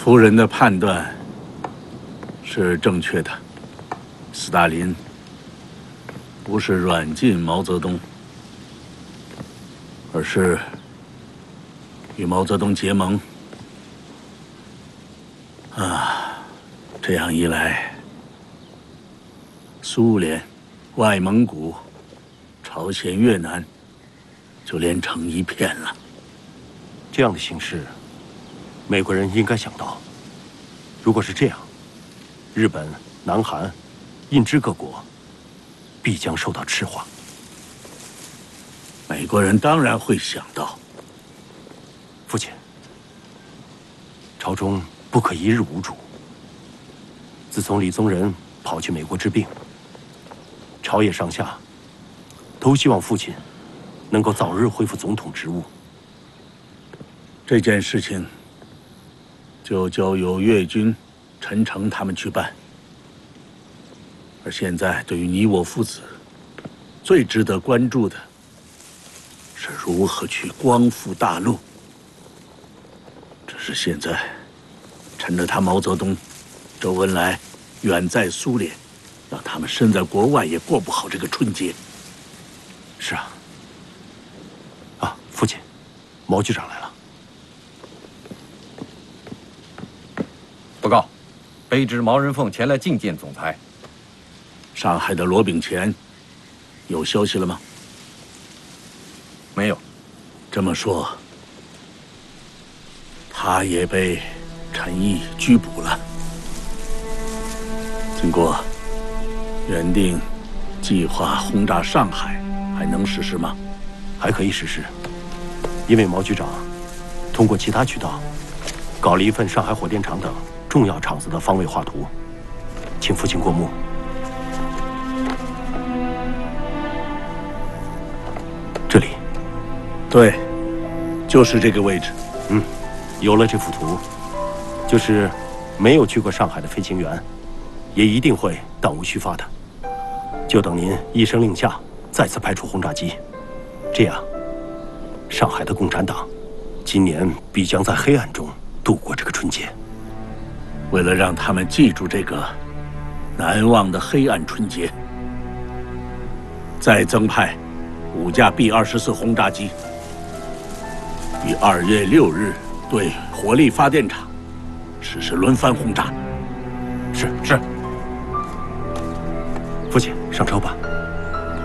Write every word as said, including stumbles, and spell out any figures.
夫人的判断是正确的。斯大林不是软禁毛泽东，而是与毛泽东结盟。啊，这样一来，苏联、外蒙古、朝鲜、越南就连成一片了。 这样的形势，美国人应该想到，如果是这样，日本、南韩、印支各国必将受到赤化。 美国人当然会想到， 父亲，朝中不可一日无主。自从李宗仁跑去美国治病，朝野上下都希望父亲能够早日恢复总统职务。 这件事情就交由粤军、陈诚他们去办。而现在，对于你我父子，最值得关注的是如何去光复大陆。只是现在，趁着他毛泽东、周恩来远在苏联，让他们身在国外也过不好这个春节。 是啊。啊，父亲，毛局长来了。 报告，卑职毛人凤前来觐见总裁。 上海的罗炳乾有消息了吗？ 没有。 这么说，他也被陈毅拘捕了。经过原定计划轰炸上海，还能实施吗？ 还可以实施，因为毛局长通过其他渠道搞了一份上海火电厂等重要厂子的方位画图，请父亲过目。这里， 对，就是这个位置。 嗯，有了这幅图，就是没有去过上海的飞行员，也一定会弹无虚发的。就等您一声令下，再次派出轰炸机，这样，上海的共产党今年必将在黑暗中度过这个春节。 为了让他们记住这个难忘的黑暗春节，再增派五架 B 二十四轰炸机，于二月六日对火力发电厂实施轮番轰炸。 是是。父亲，上车吧。